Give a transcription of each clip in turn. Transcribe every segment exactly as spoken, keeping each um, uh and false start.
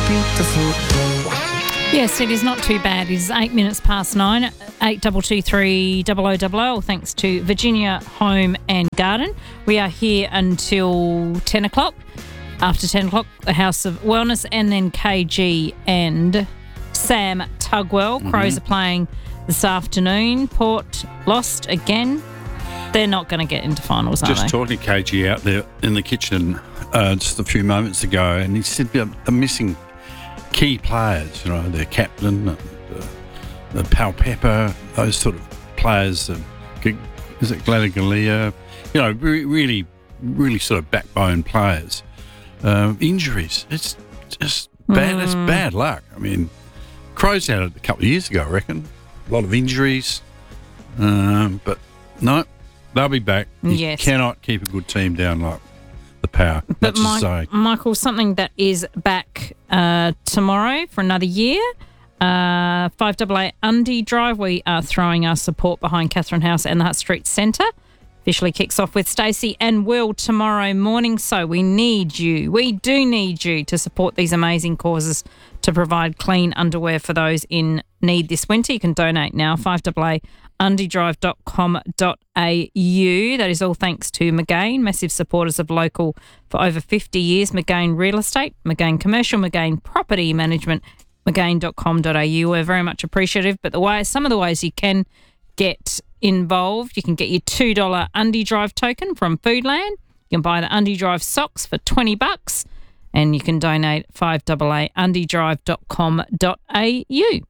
beautiful. Yes, it is not too bad. It is eight minutes past nine, eight double two three double o double o, thanks to Virginia Home and Garden. We are here until ten o'clock. After ten o'clock, the House of Wellness, and then K G and Sam Tugwell. Mm-hmm. Crows are playing this afternoon. Port lost again. They're not going to get into finals, are Just they? talking to K G out there in the kitchen uh, just a few moments ago, and he said they're missing key players, you know, their captain, the, the Pal Pepper, those sort of players. Uh, is it Gladigalia? You know, re- really, really sort of backbone players. Um, injuries, it's just bad. Mm. It's bad luck. I mean, Crows had it a couple of years ago, I reckon. A lot of injuries, um, but no, they'll be back. You Yes. cannot keep a good team down like the Power. But That's Mi- just saying. Michael, something that is back uh, tomorrow for another year, uh, five A A Undy Drive. We are throwing our support behind Catherine House and the Hutt Street Centre. Officially kicks off with Stacey and Will tomorrow morning. So we need you. We do need you to support these amazing causes to provide clean underwear for those in need this winter. You can donate now, five A A undy drive dot com dot a u. That is all thanks to McGain, massive supporters of local for over fifty years. McGain Real Estate, McGain Commercial, McGain Property Management, mcgain dot com dot a u. We're very much appreciative. But the way, some of the ways you can get involved, you can get your two dollars Undy Drive token from Foodland. You can buy the Undy Drive socks for twenty bucks, and you can donate five A A undy drive dot com dot a u.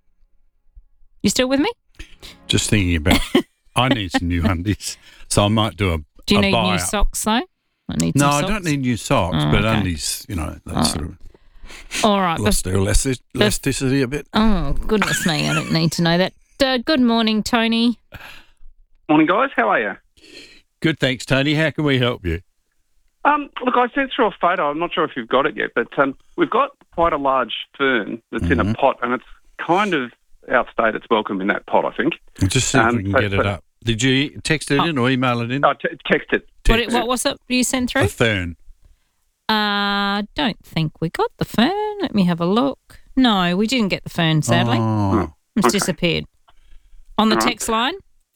You still with me? Just thinking about, I need some new undies, so I might do a Do you a need buy new up. socks though? I need No, some I socks. don't need new socks, Oh, but okay. undies, you know, that Oh. sort of All right. lost their elastic- elasticity a bit. Oh, goodness me. I don't need to know that. Uh, good morning, Tony. Morning, guys. How are you? Good, thanks, Tony. How can we help you? Um, look, I sent through a photo. I'm not sure if you've got it yet, but um, we've got quite a large fern that's in a pot, and it's kind of outstayed its welcome in that pot, I think. We'll just see if Um, we can so- get it so- up. Did you text it in or email it in? I t- text it. What, Text it, what was it you sent A through? fern. I uh, don't think we got the fern. Let me have a look. No, we didn't get the fern, sadly. Oh. It's okay. disappeared. On the All right. text line?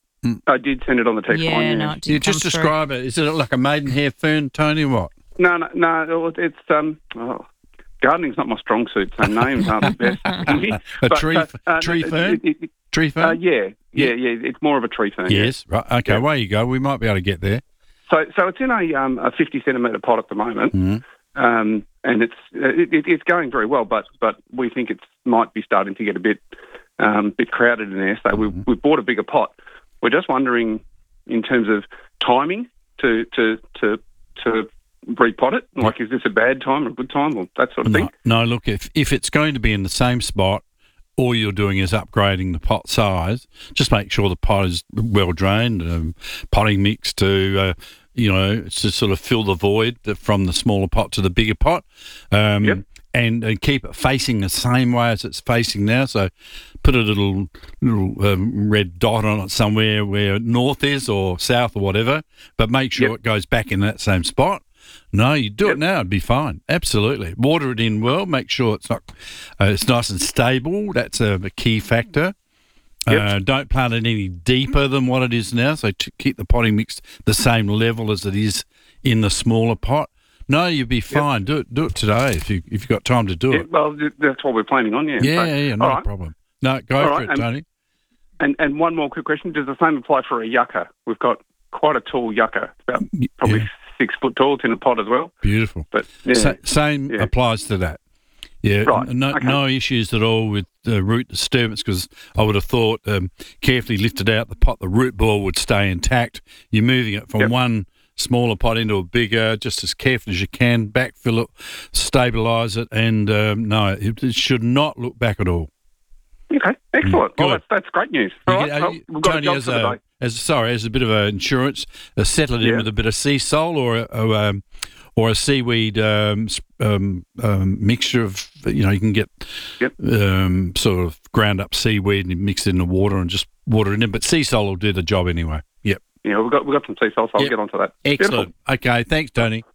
I did send it on the text yeah, line. Yeah. no, it didn't You come just through. describe it. Is it like a maidenhair fern, Tony, or what? No, no, no. It's um, oh, gardening's not my strong suit, so names aren't the best. A But, tree, uh, uh, tree it- fern? it- it- Tree fern? uh, yeah, yeah, yeah. It's more of a tree fern. yeah. Yes, right. Okay, Yeah. away you go. We might be able to get there. So, so it's in a um, a fifty centimetre pot at the moment, Mhm. um, and it's it, it, it's going very well. But but we think it might be starting to get a bit um, bit crowded in there. So we we bought a bigger pot. We're just wondering, in terms of timing, to to to to repot it. Like, is this a bad time or a good time, or that sort of thing? No, no, look, if, if it's going to be in the same spot, all you're doing is upgrading the pot size. Just make sure the pot is well drained, um, potting mix to, uh, you know, to sort of fill the void from the smaller pot to the bigger pot. Um, Yep. And, and keep it facing the same way as it's facing now. So put a little little um, red dot on it somewhere where north is or south or whatever, but make sure Yep. it goes back in that same spot. No, you do Yep. it now, it'd be fine. Absolutely. Water it in well, make sure it's not uh, it's nice and stable. That's a, a key factor. Yep. Uh, don't plant it any deeper than what it is now, so to keep the potting mix the same level as it is in the smaller pot. No, you'll be fine. Do it do it today if you if you've got time to do Yeah, it. well, th- that's what we're planning on. Yeah. Yeah, So- yeah, yeah, all not a right. problem. No, go All for right, it, um, Tony. And and one more quick question: does the same apply for a yucca? We've got quite a tall yucca, about probably Yeah. six foot tall. It's in a pot as well. Beautiful. But yeah, Sa- same Yeah. applies to that. Yeah, Right, n- no, okay. no issues at all with the root disturbance because I would have thought um, carefully lifted out the pot, the root ball would stay intact. You're moving it from Yep. one smaller pot into a bigger, just as carefully as you can, backfill it, stabilise it, and um, no, it, it should not look back at all. okay, excellent. Good. Well, that's that's great news. All You right, get- well, you- we've got Tony, a job as for the a, day. as sorry, as a bit of a insurance, uh, settle it in Yeah. with a bit of sea salt or a, or, um, or a seaweed um, s- um, um, mixture of, you know, you can get Yep. um, sort of ground up seaweed and mix it in the water and just water it in. But sea salt will do the job anyway. Yep. Yeah, we've got we've got some sea salt, so I'll Yep. get onto that. Excellent. Beautiful. Okay, thanks, Tony.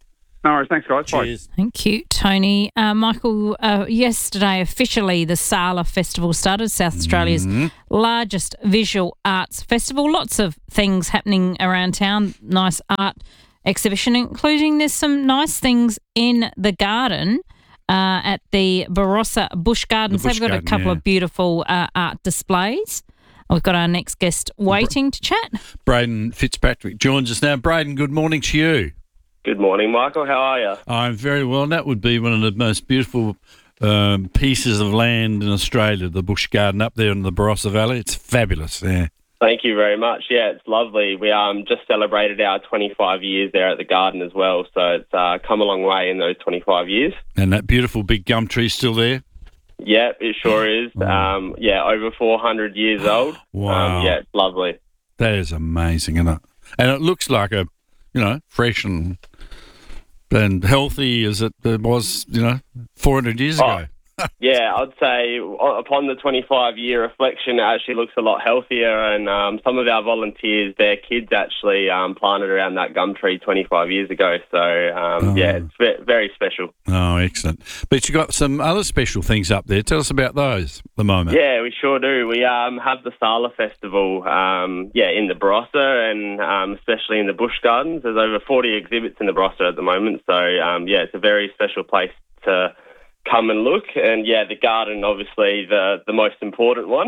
No worries. Thanks, guys. Bye. Cheers. Thank you, Tony. Uh, Michael, uh, yesterday officially the Sala Festival started, South Australia's Mm-hmm. largest visual arts festival. Lots of things happening around town, nice art exhibition, including there's some nice things in the garden uh, at the Barossa Bush Gardens. The Bush They've got Garden, a couple yeah. of beautiful uh, art displays. We've got our next guest waiting to chat. Braden Fitzpatrick joins us now. Braden, good morning to you. Good morning, Michael. How are you? I'm very well. That would be one of the most beautiful um, pieces of land in Australia, the Bush Garden up there in the Barossa Valley. It's fabulous there. Thank you very much. Yeah, it's lovely. We um just celebrated our twenty-five years there at the garden as well, so it's uh, come a long way in those twenty-five years. And that beautiful big gum tree's still there? Yeah, it sure is. Um, yeah, over four hundred years old. Wow. Um, yeah, it's lovely. That is amazing, isn't it? And it looks like a, you know, fresh and and healthy as it was, you know, four hundred years Oh, ago. Yeah, I'd say o- upon the twenty-five year reflection, it actually looks a lot healthier. And um, some of our volunteers, their kids actually um, planted around that gum tree twenty-five years ago. So, um, Oh. yeah, it's ve- very special. Oh, excellent. But you've got some other special things up there. Tell us about those at the moment. Yeah, we sure do. We um, have the Sala Festival, um, yeah, in the Barossa and um, especially in the Bush Gardens. There's over forty exhibits in the Barossa at the moment. So, um, yeah, it's a very special place to come and look. And, yeah, the garden, obviously, the, the most important one.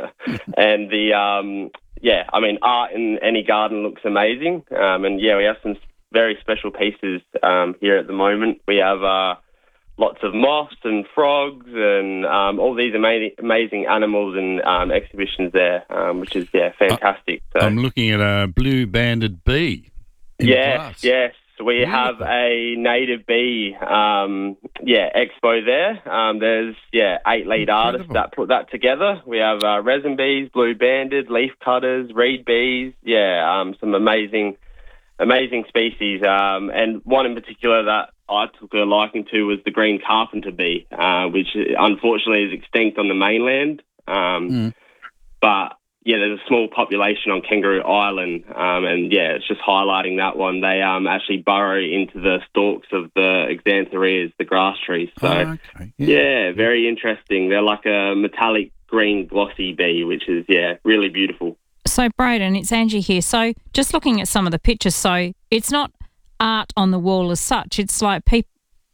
and, the um, yeah, I mean, art in any garden looks amazing. Um, and, yeah, we have some very special pieces um, here at the moment. We have... Uh, lots of moths and frogs and um, all these amazing, amazing animals and um, exhibitions there, um, which is, yeah, fantastic. So, I'm looking at a blue-banded bee in yes, glass. yes. We Beautiful. have a native bee, um, yeah, expo there. Um, there's, yeah, eight lead artists Incredible. that put that together. We have uh, resin bees, blue-banded, leaf cutters, reed bees, yeah, um, some amazing, amazing species. Um, and one in particular that I took a liking to was the green carpenter bee, uh, which unfortunately is extinct on the mainland. Um, Mm. But, yeah, there's a small population on Kangaroo Island, um, and, yeah, it's just highlighting that one. They um, actually burrow into the stalks of the Xantharias, the grass trees. So, Oh, okay. yeah, very interesting. They're like a metallic green glossy bee, which is, yeah, really beautiful. So, Braden, it's Angie here. So, just looking at some of the pictures, so it's not art on the wall as such. It's like pe-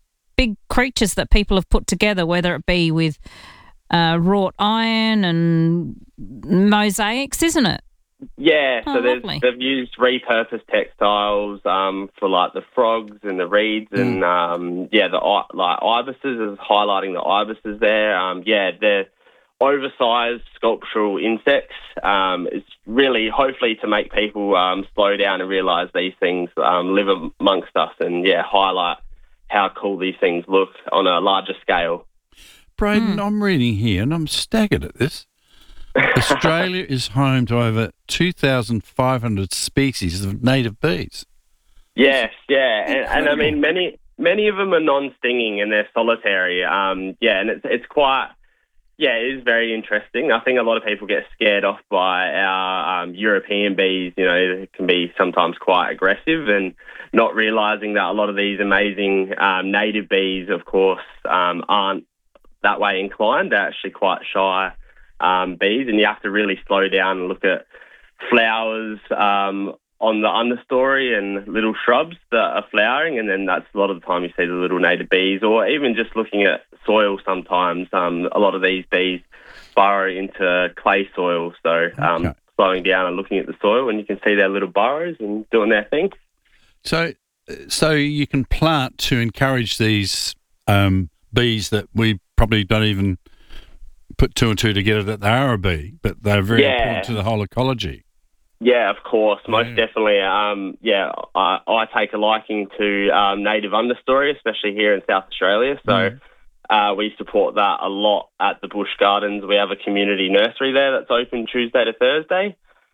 big creatures that people have put together, whether it be with uh, wrought iron and mosaics, isn't it? Yeah, so Oh, there's, lovely. they've used repurposed textiles um, for like the frogs and the reeds and um, yeah, the i- like ibises is highlighting the ibises there. Um, yeah, they're oversized sculptural insects. Um, it's really hopefully to make people um, slow down and realise these things um, live amongst us and yeah, highlight how cool these things look on a larger scale. Braden, I'm reading here and I'm staggered at this. Australia is home to over two thousand five hundred species of native bees. Yes, yeah, and, and I Incredible. mean many many of them are non-stinging and they're solitary. Um, yeah, and it's it's quite yeah, it is very interesting. I think a lot of people get scared off by our um, European bees. You know, it can be sometimes quite aggressive, and not realising that a lot of these amazing um, native bees, of course, um, aren't that way inclined. They're actually quite shy um, bees, and you have to really slow down and look at flowers um, on the understory and little shrubs that are flowering, and then that's a lot of the time you see the little native bees, or even just looking at soil sometimes. Um, a lot of these bees burrow into clay soil, so um, Okay. slowing down and looking at the soil, and you can see their little burrows and doing their thing. So, so you can plant to encourage these um, bees that we probably don't even put two and two together that they are a bee, but they're very Yeah. important to the whole ecology. Yeah, of course, most Yeah. definitely. Um, yeah, I, I take a liking to um, native understory, especially here in South Australia. So Mm. uh, we support that a lot at the Bush Gardens. We have a community nursery there that's open Tuesday to Thursday,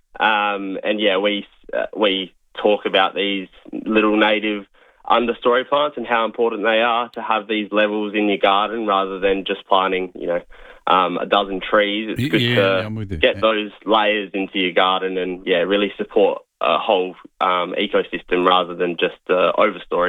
um, and yeah, we uh, we talk about these little native understory plants and how important they are to have these levels in your garden rather than just planting, you know, um, a dozen trees. It's good Yeah, to I'm with you. get Yeah. those layers into your garden and, yeah, really support a whole um, ecosystem rather than just uh, overstory.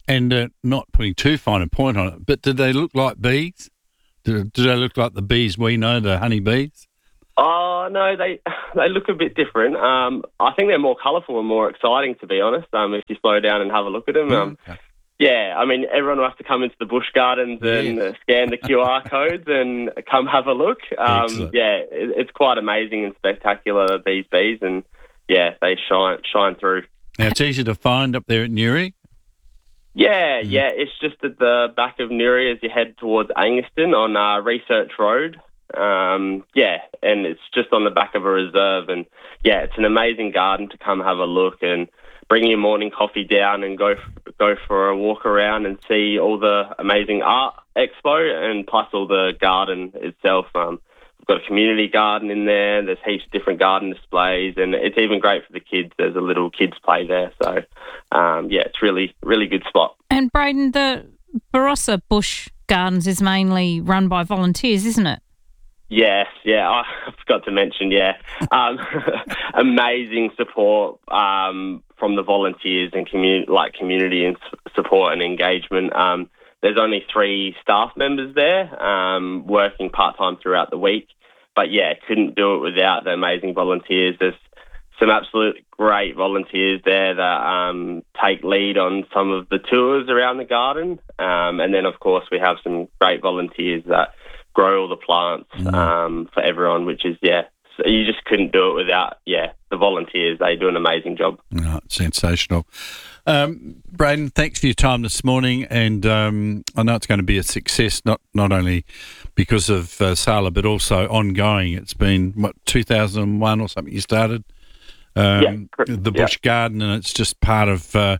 And uh, not putting too fine a point on it, but did they look like bees? Did, did they look like the bees we know, the honey bees? Oh, no, they they look a bit different. Um, I think they're more colourful and more exciting, to be honest, um, if you slow down and have a look at them. Um, okay. Yeah, I mean, everyone will have to come into the Busch Gardens and yes. scan the Q R codes and come have a look. Um, yeah, it, it's quite amazing and spectacular, these bees, and, yeah, they shine shine through. Now, it's easy to find up there at Newry? Yeah, mm. yeah, it's just at the back of Newry as you head towards Angaston on uh, Research Road. Um, yeah, and it's just on the back of a reserve, and yeah, it's an amazing garden to come have a look and bring your morning coffee down and go f- go for a walk around and see all the amazing art expo and plus all the garden itself. Um, we've got a community garden in there. There's heaps of different garden displays, and it's even great for the kids. There's a little kids play there, so um, yeah, it's really really good spot. And Braden, the Barossa Busch Gardens is mainly run by volunteers, isn't it? Yes, yeah, I forgot to mention, yeah. Um, amazing support um, from the volunteers and community, like community and support and engagement. Um, there's only three staff members there um, working part-time throughout the week. But, yeah, couldn't do it without the amazing volunteers. There's some absolute great volunteers there that um, take lead on some of the tours around the garden. Um, and then, of course, we have some great volunteers that grow all the plants mm. um, for everyone, which is, yeah, so you just couldn't do it without, yeah, the volunteers. They do an amazing job. Oh, sensational. Um, Braden, thanks for your time this morning, and um, I know it's going to be a success, not not only because of uh, Sala, but also ongoing. It's been, what, two thousand one or something you started? Um, yeah, the Busch yeah. Garden, and it's just part of uh,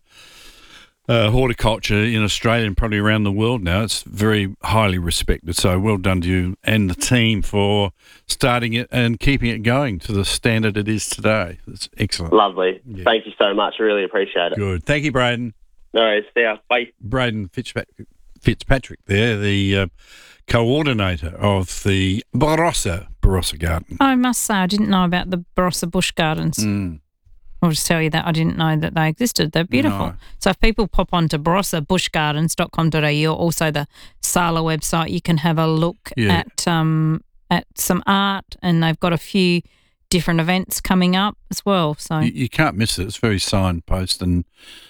Uh, horticulture in Australia and probably around the world now. It's very highly respected. So well done to you and the team for starting it and keeping it going to the standard it is today. It's excellent. Lovely. Yeah. Thank you so much. I really appreciate it. Good. Thank you, Braden. No worries. See ya. Bye. Braden Fitzpatrick, Fitzpatrick there, the uh, coordinator of the Barossa, Barossa Garden. I must say I didn't know about the Barossa Busch Gardens. Mm. I'll just tell you that I didn't know that they existed. They're beautiful. No. So if people pop on to barossa bush gardens dot com dot a u or also the Sala website, you can have a look yeah. at um, at some art, and they've got a few different events coming up as well. So you, you can't miss it. It's very signpost, and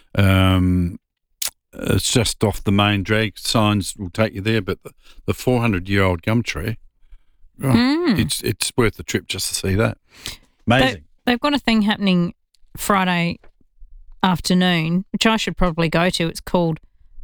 um, it's just off the main drag. Signs will take you there, but the, the four hundred year old gum tree, oh, mm. it's it's worth the trip just to see that. Amazing. They, they've got a thing happening Friday afternoon, which I should probably go to. It's called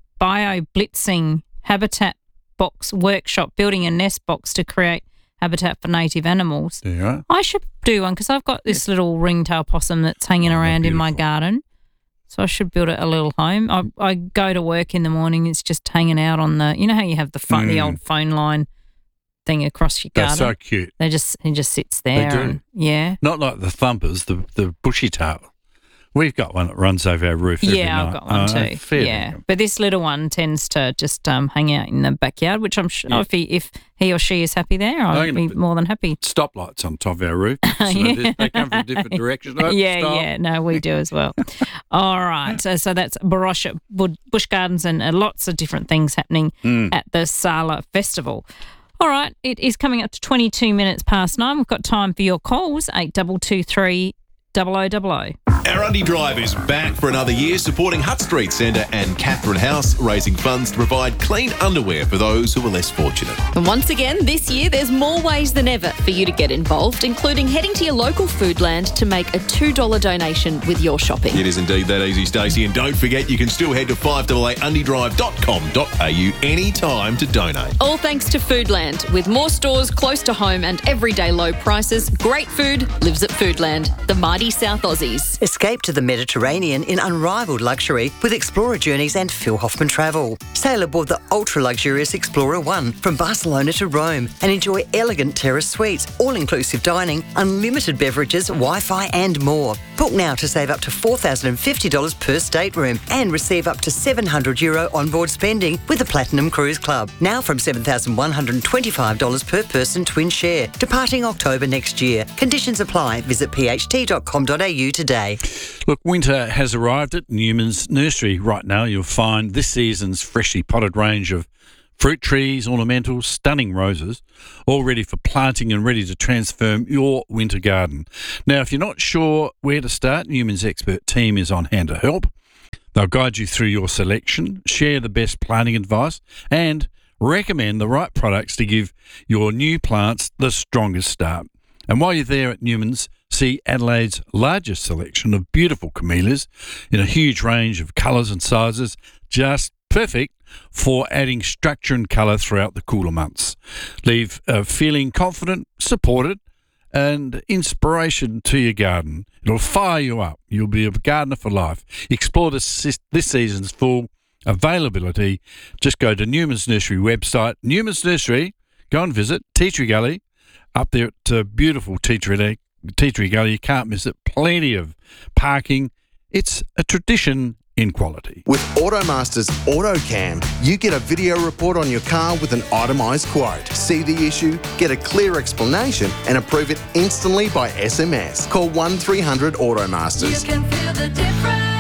Bio Blitzing Habitat Box Workshop, building a nest box to create habitat for native animals. There you are. I should do one because I've got this yeah. little ringtail possum that's hanging oh, around in my garden. So I should build it a little home. I, I go to work in the morning. It's just hanging out on the, you know how you have the phone, mm. the old phone line thing across your garden. That's so cute. They just he just sits there. They do. And, yeah. Not like the thumpers, the the bushy tail. We've got one that runs over our roof every yeah, night. I've got one uh, too. Fair yeah, dinkum. But this little one tends to just um, hang out in the backyard, which I'm sure yeah. if he if he or she is happy there, I'd be more than happy. Stoplights on top of our roof. So yeah. They come from different directions. Oh, yeah, stop. yeah. No, we do as well. All right. So, so that's Barossa Busch Gardens and uh, lots of different things happening mm. at the Sala Festival. All right. It is coming up to twenty-two minutes past nine. We've got time for your calls, eight two two three, double oh double oh. Our Undy Drive is back for another year, supporting Hutt Street Centre and Catherine House, raising funds to provide clean underwear for those who are less fortunate. And once again, this year, there's more ways than ever for you to get involved, including heading to your local Foodland to make a two dollars donation with your shopping. It is indeed that easy, Stacey. And don't forget, you can still head to five eight eight undy drive dot com dot a u anytime to donate. All thanks to Foodland. With more stores close to home and everyday low prices, great food lives at Foodland, the mighty South Aussies. Escape to the Mediterranean in unrivaled luxury with Explorer Journeys and Phil Hoffman Travel. Sail aboard the ultra-luxurious Explorer One from Barcelona to Rome and enjoy elegant terrace suites, all-inclusive dining, unlimited beverages, Wi-Fi and more. Book now to save up to four thousand fifty dollars per stateroom and receive up to seven hundred euro onboard spending with the Platinum Cruise Club. Now from seven thousand one hundred twenty-five dollars per person twin share. Departing October next year. Conditions apply. Visit p h t dot com dot a u today. today. Look, winter has arrived at Newman's Nursery. Right now you'll find this season's freshly potted range of fruit trees, ornamentals, stunning roses, all ready for planting and ready to transform your winter garden. Now, if you're not sure where to start, Newman's expert team is on hand to help. They'll guide you through your selection, share the best planting advice, and recommend the right products to give your new plants the strongest start. And while you're there at Newman's, see Adelaide's largest selection of beautiful camellias in a huge range of colours and sizes, just perfect for adding structure and colour throughout the cooler months. Leave uh, feeling confident, supported, and inspiration to your garden. It'll fire you up. You'll be a gardener for life. Explore this, this season's full availability. Just go to Newman's Nursery website, Newman's Nursery. Go and visit Tea Tree Gully, up there at uh, beautiful Tea Tree, Tea Tree Gully. You can't miss it. Plenty of parking. It's a tradition in quality. With Automaster's AutoCam, you get a video report on your car with an itemised quote. See the issue, get a clear explanation, and approve it instantly by S M S. Call one three hundred Automasters. You can feel the difference.